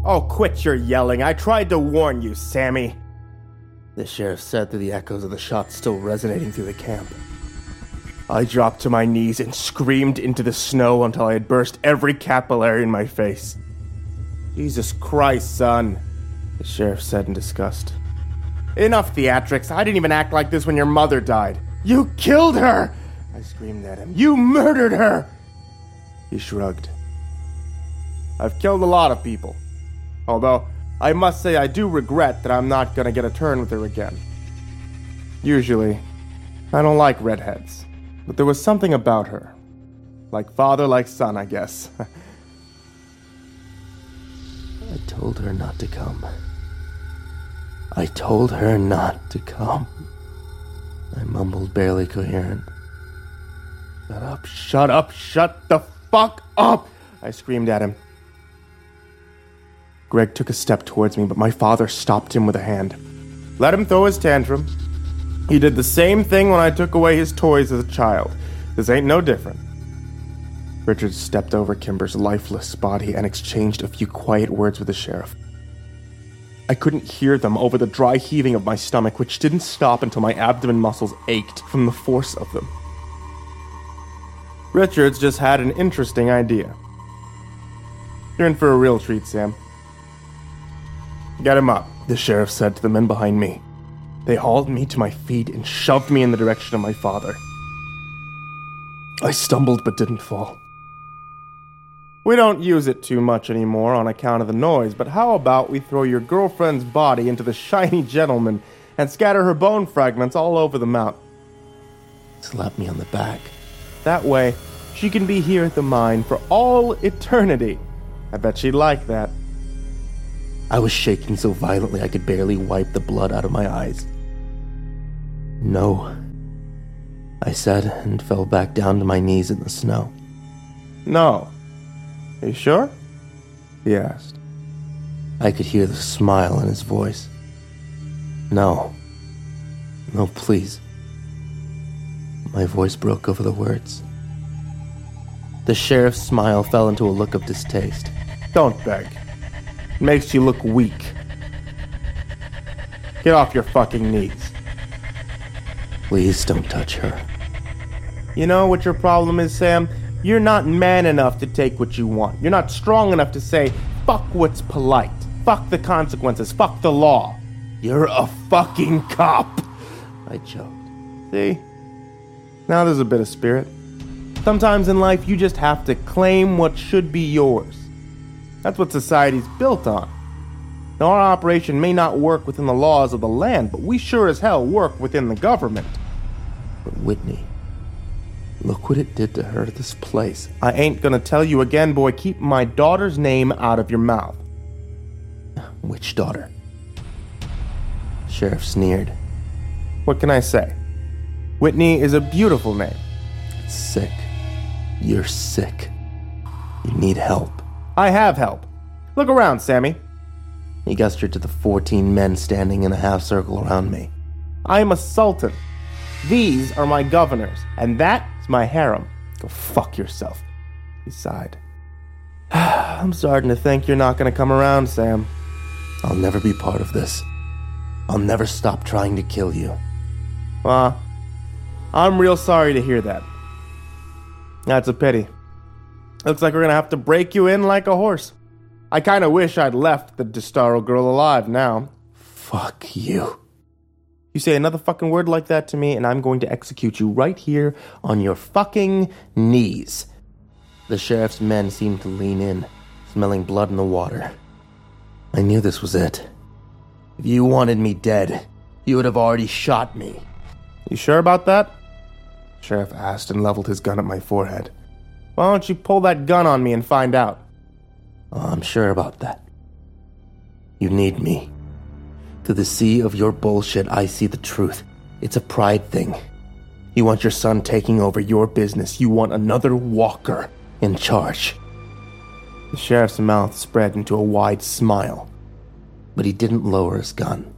Oh, quit your yelling. I tried to warn you, Sammy. The sheriff said through the echoes of the shots still resonating through the camp. I dropped to my knees and screamed into the snow until I had burst every capillary in my face. Jesus Christ, son, the sheriff said in disgust. Enough theatrics. I didn't even act like this when your mother died. You killed her! I screamed at him. You murdered her! He shrugged. I've killed a lot of people. Although, I must say I do regret that I'm not gonna get a turn with her again. Usually, I don't like redheads. But there was something about her. Like father, like son, I guess. I told her not to come. I told her not to come. I mumbled, barely coherent. Shut up, shut up, shut the fuck up! I screamed at him. Greg took a step towards me, but my father stopped him with a hand. Let him throw his tantrum. He did the same thing when I took away his toys as a child. This ain't no different. Richard stepped over Kimber's lifeless body and exchanged a few quiet words with the sheriff. I couldn't hear them over the dry heaving of my stomach, which didn't stop until my abdomen muscles ached from the force of them. Richards just had an interesting idea. You're in for a real treat, Sam. Get him up, the sheriff said to the men behind me. They hauled me to my feet and shoved me in the direction of my father. I stumbled but didn't fall. We don't use it too much anymore on account of the noise, but how about we throw your girlfriend's body into the shiny gentleman and scatter her bone fragments all over the mountain? Slap me on the back. That way, she can be here at the mine for all eternity. I bet she'd like that. I was shaking so violently I could barely wipe the blood out of my eyes. No, I said, and fell back down to my knees in the snow. No. Are you sure? He asked. I could hear the smile in his voice. No. No, please. My voice broke over the words. The sheriff's smile fell into a look of distaste. Don't beg. It makes you look weak. Get off your fucking knees. Please don't touch her. You know what your problem is, Sam? You're not man enough to take what you want. You're not strong enough to say, fuck what's polite. Fuck the consequences. Fuck the law. You're a fucking cop. I choked. See? Now there's a bit of spirit. Sometimes in life you just have to claim what should be yours. That's what society's built on. Now, our operation may not work within the laws of the land, but we sure as hell work within the government. But Whitney, look what it did to her, this place. I ain't gonna tell you again, boy. Keep my daughter's name out of your mouth. Which daughter? The sheriff sneered. What can I say? Whitney is a beautiful name. It's sick. You're sick. You need help. I have help. Look around, Sammy. He gestured to the 14 men standing in a half circle around me. I am a sultan. These are my governors, and that's my harem. Go fuck yourself. He sighed. I'm starting to think you're not going to come around, Sam. I'll never be part of this. I'll never stop trying to kill you. I'm real sorry to hear that. That's a pity. Looks like we're going to have to break you in like a horse. I kind of wish I'd left the Destaro girl alive now. Fuck you. You say another fucking word like that to me, and I'm going to execute you right here on your fucking knees. The sheriff's men seemed to lean in, smelling blood in the water. I knew this was it. If you wanted me dead, you would have already shot me. You sure about that? The sheriff asked and leveled his gun at my forehead. Why don't you pull that gun on me and find out? Oh, I'm sure about that. You need me. Through the sea of your bullshit, I see the truth. It's a pride thing. You want your son taking over your business. You want another Walker in charge. The sheriff's mouth spread into a wide smile, but he didn't lower his gun.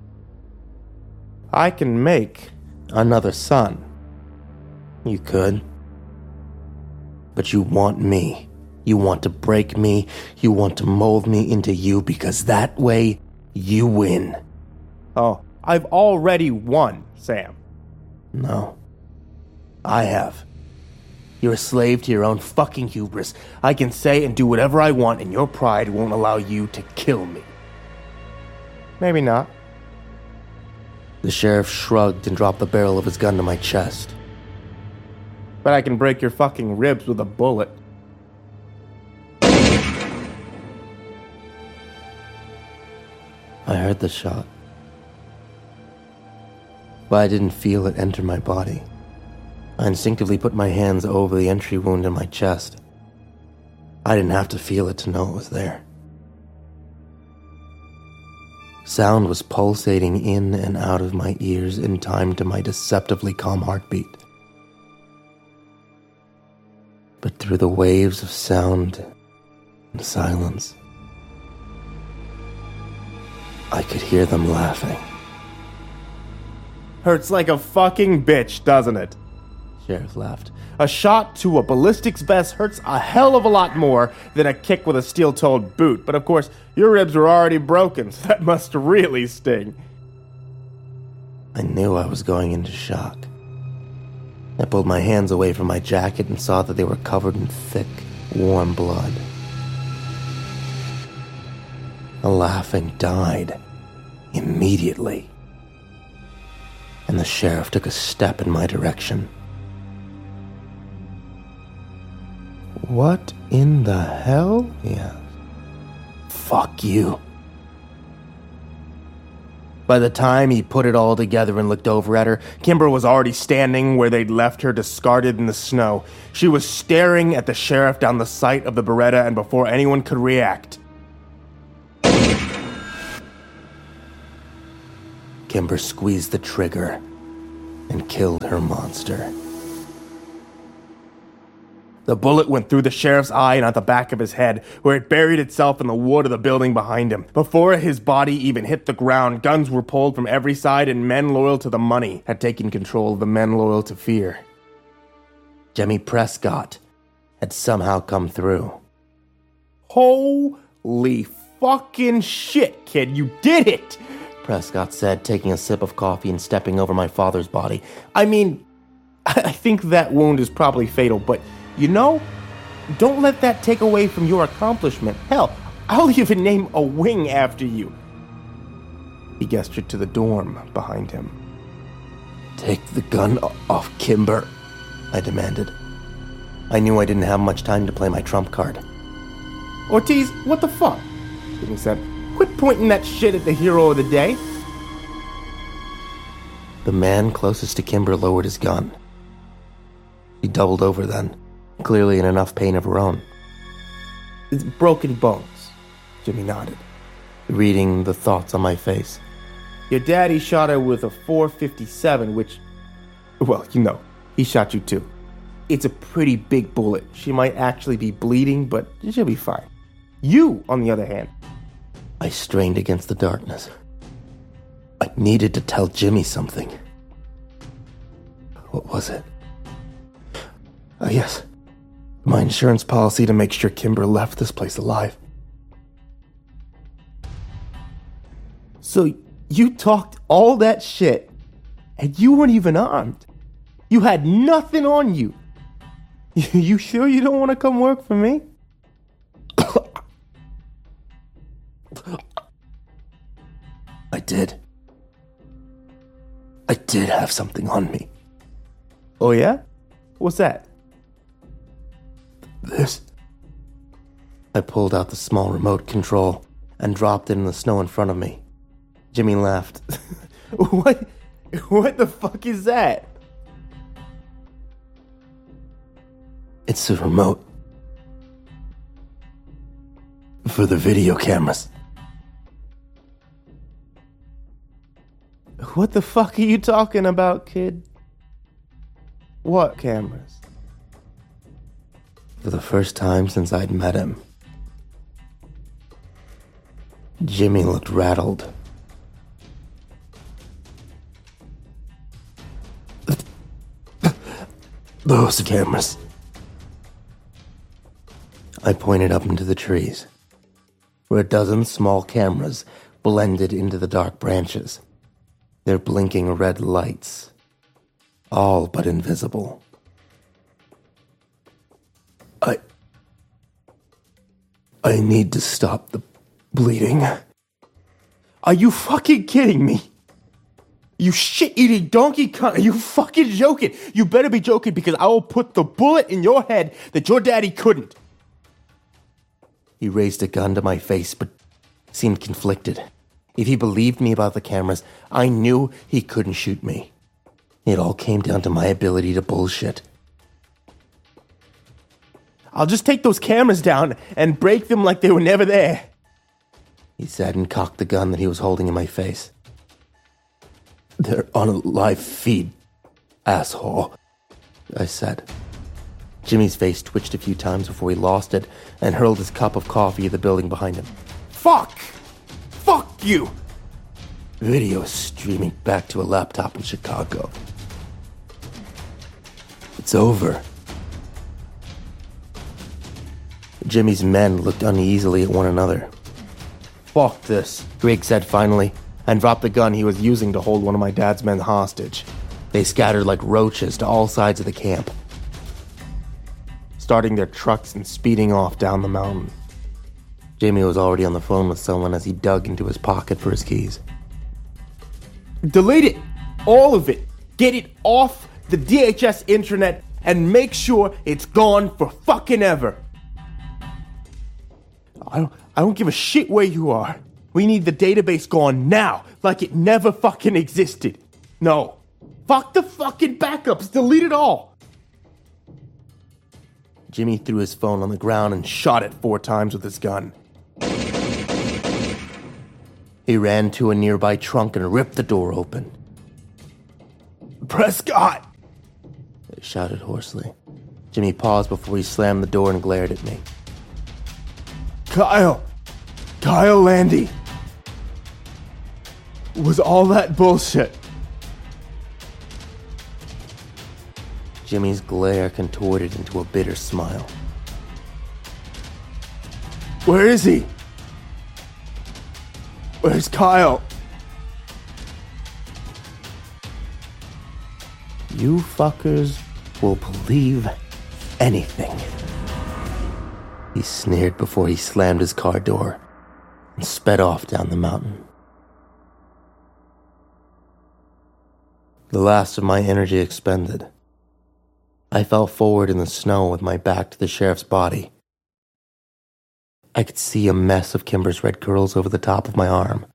I can make another son. You could. But you want me. You want to break me, you want to mold me into you because that way you win. Oh, I've already won, Sam. No. I have. You're a slave to your own fucking hubris. I can say and do whatever I want and your pride won't allow you to kill me. Maybe not. The sheriff shrugged and dropped the barrel of his gun to my chest. But I can break your fucking ribs with a bullet. I heard the shot, but I didn't feel it enter my body. I instinctively put my hands over the entry wound in my chest. I didn't have to feel it to know it was there. Sound was pulsating in and out of my ears in time to my deceptively calm heartbeat. But through the waves of sound and silence, I could hear them laughing. Hurts like a fucking bitch, doesn't it? Sheriff laughed. A shot to a ballistics vest hurts a hell of a lot more than a kick with a steel-toed boot. But of course, your ribs were already broken, so that must really sting. I knew I was going into shock. I pulled my hands away from my jacket and saw that they were covered in thick, warm blood. The laughing died immediately, and the sheriff took a step in my direction. What in the hell? He asked. Fuck you. By the time he put it all together and looked over at her, Kimber was already standing where they'd left her discarded in the snow. She was staring at the sheriff down the sight of the Beretta, and before anyone could react, Kimber squeezed the trigger and killed her monster. The bullet went through the sheriff's eye and out the back of his head, where it buried itself in the wood of the building behind him. Before his body even hit the ground, guns were pulled from every side, and men loyal to the money had taken control of the men loyal to fear. Jimmy Prescott had somehow come through. Holy fucking shit, kid, you did it! Prescott said, taking a sip of coffee and stepping over my father's body. I mean, I think that wound is probably fatal, but you know, don't let that take away from your accomplishment. Hell, I'll even name a wing after you. He gestured to the dorm behind him. Take the gun off Kimber, I demanded. I knew I didn't have much time to play my trump card. Ortiz, what the fuck? Jimmy said. Quit pointing that shit at the hero of the day. The man closest to Kimber lowered his gun. She doubled over then, clearly in enough pain of her own. It's broken bones, Jimmy nodded, reading the thoughts on my face. Your daddy shot her with a .457, which, well, you know, he shot you too. It's a pretty big bullet. She might actually be bleeding, but she'll be fine. You, on the other hand. I strained against the darkness. I needed to tell Jimmy something. What was it? Yes. My insurance policy to make sure Kimber left this place alive. So you talked all that shit, and you weren't even armed. You had nothing on you. You sure you don't want to come work for me? I did. I did have something on me. Oh yeah? What's that? This. I pulled out the small remote control and dropped it in the snow in front of me. Jimmy laughed. What the fuck is that? It's a remote. For the video cameras. What the fuck are you talking about, kid? What cameras? For the first time since I'd met him, Jimmy looked rattled. Those cameras. I pointed up into the trees, where a dozen small cameras blended into the dark branches, their blinking red lights, all but invisible. I need to stop the bleeding. Are you fucking kidding me? You shit-eating donkey cunt, are you fucking joking? You better be joking, because I will put the bullet in your head that your daddy couldn't. He raised a gun to my face, but seemed conflicted. If he believed me about the cameras, I knew he couldn't shoot me. It all came down to my ability to bullshit. I'll just take those cameras down and break them like they were never there, he said, and cocked the gun that he was holding in my face. They're on a live feed, asshole, I said. Jimmy's face twitched a few times before he lost it and hurled his cup of coffee at the building behind him. Fuck! Fuck you! Video is streaming back to a laptop in Chicago. It's over. Jimmy's men looked uneasily at one another. Fuck this, Greg said finally, and dropped the gun he was using to hold one of my dad's men hostage. They scattered like roaches to all sides of the camp, starting their trucks and speeding off down the mountain. Jimmy was already on the phone with someone as he dug into his pocket for his keys. Delete it! All of it! Get it off the DHS intranet and make sure it's gone for fucking ever! I don't give a shit where you are. We need the database gone now, like it never fucking existed. No. Fuck the fucking backups. Delete it all. Jimmy threw his phone on the ground and shot it 4 times with his gun. He ran to a nearby trunk and ripped the door open. Prescott! I shouted hoarsely. Jimmy paused before he slammed the door and glared at me. Kyle Landy. Was all that bullshit? Jimmy's glare contorted into a bitter smile. Where is he? Where's Kyle? You fuckers will believe anything, he sneered before he slammed his car door and sped off down the mountain. The last of my energy expended, I fell forward in the snow with my back to the sheriff's body. I could see a mess of Kimber's red curls over the top of my arm,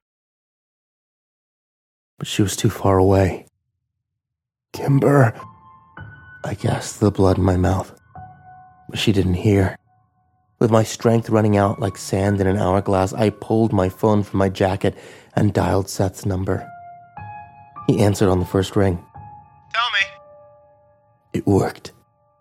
but she was too far away. Kimber, I gasped the blood in my mouth, but she didn't hear. With my strength running out like sand in an hourglass, I pulled my phone from my jacket and dialed Seth's number. He answered on the first ring. Tell me. It worked.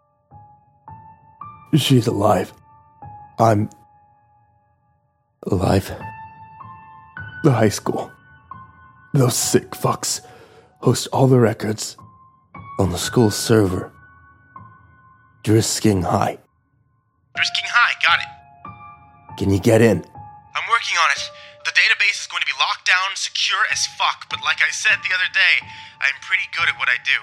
She's alive. I'm alive. The high school. Those sick fucks host all the records on the school server. Drisking High. Drisking High, got it. Can you get in? I'm working on it. The database is going to be locked down, secure as fuck, but like I said the other day, I'm pretty good at what I do.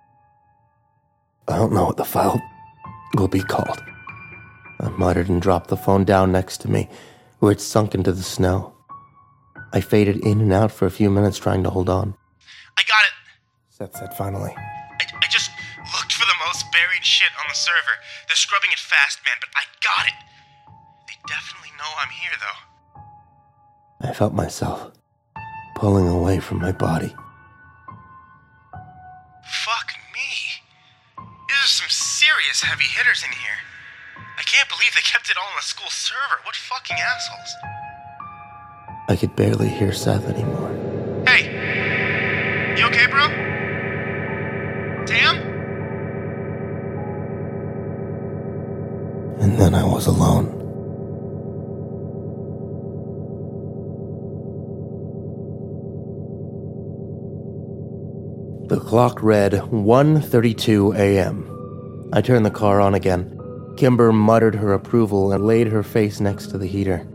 I don't know what the file will be called. I muttered and dropped the phone down next to me, where it sunk into the snow. I faded in and out for a few minutes trying to hold on. I got it. Seth said finally. I just looked for the most buried shit on the server. They're scrubbing it fast, man, but I got it. They definitely know I'm here, though. I felt myself pulling away from my body. Fuck me. There's some serious heavy hitters in here. I can't believe they kept it all on the school server. What fucking assholes. I could barely hear Seth anymore. Hey! You okay, bro? Tam? And then I was alone. The clock read 1:32 a.m. I turned the car on again Kimber muttered her approval and laid her face next to the heater.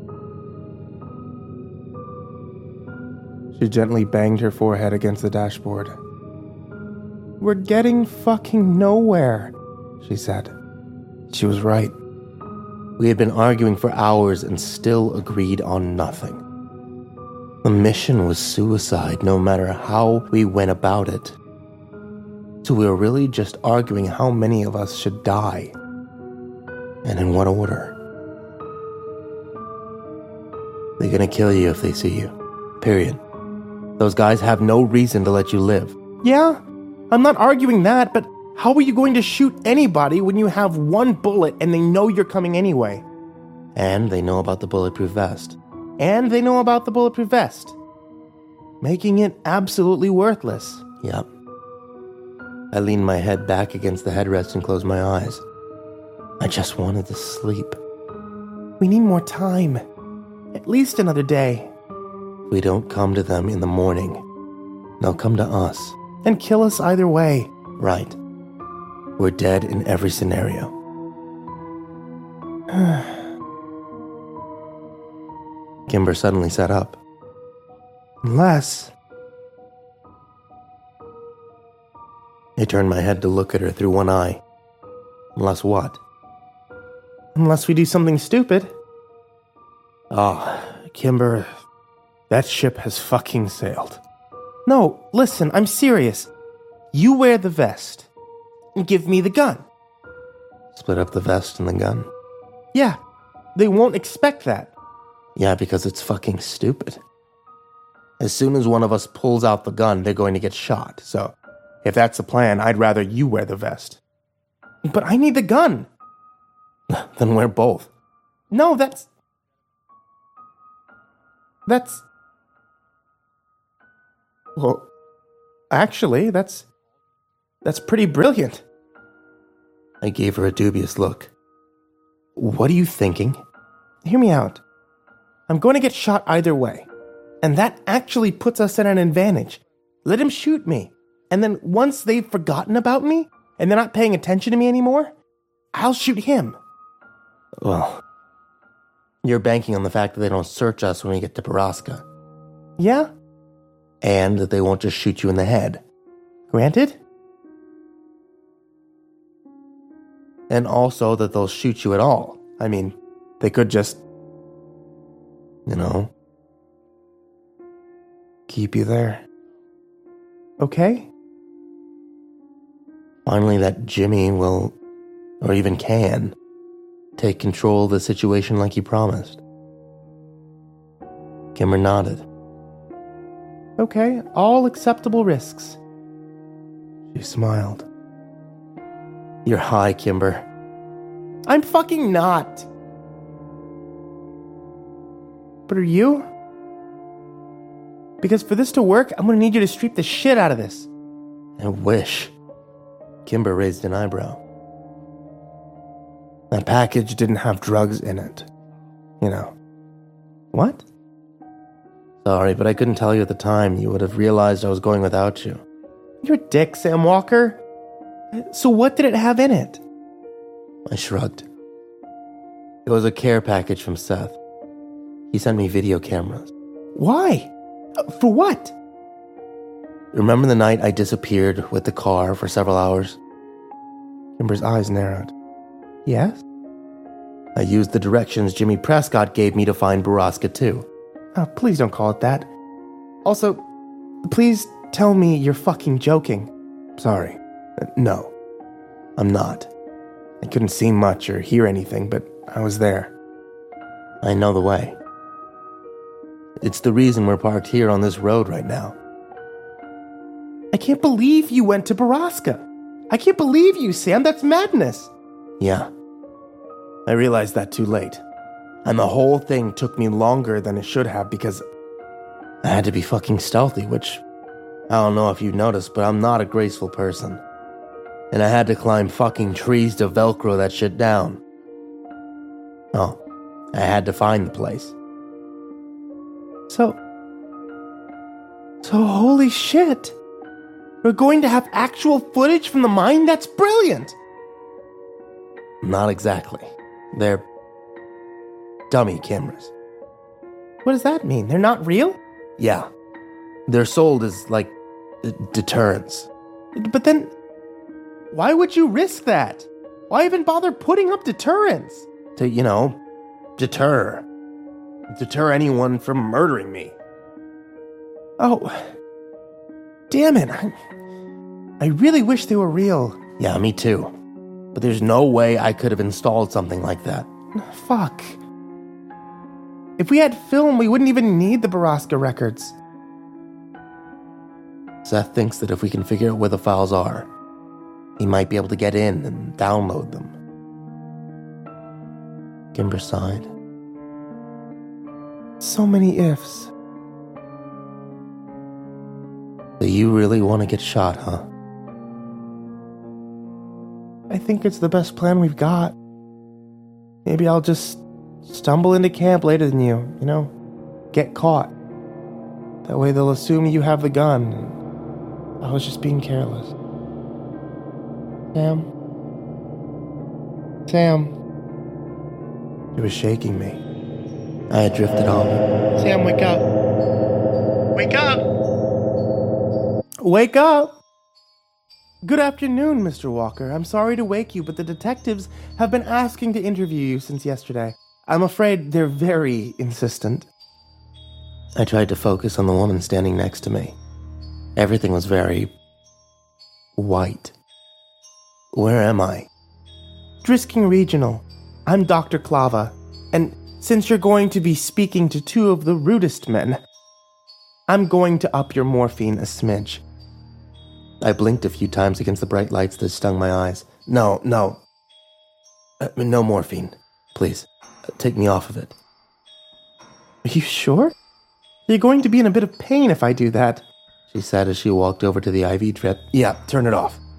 She gently banged her forehead against the dashboard. "We're getting fucking nowhere," she said. She was right. We had been arguing for hours and still agreed on nothing. The mission was suicide no matter how we went about it. So we were really just arguing how many of us should die. And in what order. They're gonna kill you if they see you. Period. Those guys have no reason to let you live. Yeah, I'm not arguing that, but how are you going to shoot anybody when you have one bullet and they know you're coming anyway? And they know about the bulletproof vest. And they know about the bulletproof vest. Making it absolutely worthless. Yep. I leaned my head back against the headrest and closed my eyes. I just wanted to sleep. We need more time. At least another day. We don't come to them in the morning. They'll come to us. And kill us either way. Right. We're dead in every scenario. Kimber suddenly sat up. Unless... I turned my head to look at her through one eye. Unless what? Unless we do something stupid. Kimber, that ship has fucking sailed. No, listen, I'm serious. You wear the vest. And give me the gun. Split up the vest and the gun? Yeah, they won't expect that. Yeah, because it's fucking stupid. As soon as one of us pulls out the gun, they're going to get shot. So, if that's the plan, I'd rather you wear the vest. But I need the gun. Then wear both. No, that's... Well, actually, that's pretty brilliant. I gave her a dubious look. What are you thinking? Hear me out. I'm going to get shot either way. And that actually puts us at an advantage. Let him shoot me. And then once they've forgotten about me, and they're not paying attention to me anymore, I'll shoot him. Well, you're banking on the fact that they don't search us when we get to Baraska. Yeah? And that they won't just shoot you in the head. Granted? And also that they'll shoot you at all. I mean, they could just, keep you there. Okay? Finally, that Jimmy will, or even can, take control of the situation like he promised. Kimber nodded. Okay, all acceptable risks. She smiled. You're high, Kimber. I'm fucking not. But are you? Because for this to work, I'm gonna need you to streep the shit out of this. I wish. Kimber raised an eyebrow. That package didn't have drugs in it. What? Sorry, but I couldn't tell you at the time. You would have realized I was going without you. You're a dick, Sam Walker. So what did it have in it? I shrugged. It was a care package from Seth. He sent me video cameras. Why? For what? Remember the night I disappeared with the car for several hours? Kimber's eyes narrowed. Yes? I used the directions Jimmy Prescott gave me to find Baraska 2. Oh, please don't call it that. Also, please tell me you're fucking joking. Sorry. No, I'm not. I couldn't see much or hear anything, but I was there. I know the way. It's the reason we're parked here on this road right now. I can't believe you went to Baraska. I can't believe you, Sam. That's madness. Yeah. I realized that too late. And the whole thing took me longer than it should have because I had to be fucking stealthy, which I don't know if you noticed, but I'm not a graceful person. And I had to climb fucking trees to Velcro that shit down. Oh, I had to find the place. So holy shit. We're going to have actual footage from the mine? That's brilliant. Not exactly. They're dummy cameras. What does that mean? They're not real? Yeah. They're sold as, like, deterrence. But then, why would you risk that? Why even bother putting up deterrence? To, deter. Deter anyone from murdering me. Oh, damn it. I really wish they were real. Yeah, me too. But there's no way I could have installed something like that. Fuck. If we had film, we wouldn't even need the Baraska records. Seth thinks that if we can figure out where the files are, he might be able to get in and download them. Kimber sighed. So many ifs. So you really want to get shot, huh? I think it's the best plan we've got. Maybe I'll just stumble into camp later than you, get caught. That way they'll assume you have the gun. I was just being careless. Sam. It was shaking me. I had drifted off. Sam, wake up. Wake up! Wake up! Good afternoon, Mr. Walker. I'm sorry to wake you, but the detectives have been asking to interview you since yesterday. I'm afraid they're very insistent. I tried to focus on the woman standing next to me. Everything was very white. Where am I? Drisking Regional. I'm Dr. Clava, and since you're going to be speaking to two of the rudest men, I'm going to up your morphine a smidge. I blinked a few times against the bright lights that stung my eyes. No. No morphine. Please, take me off of it. Are you sure? You're going to be in a bit of pain if I do that, she said as she walked over to the IV drip. Yeah, turn it off.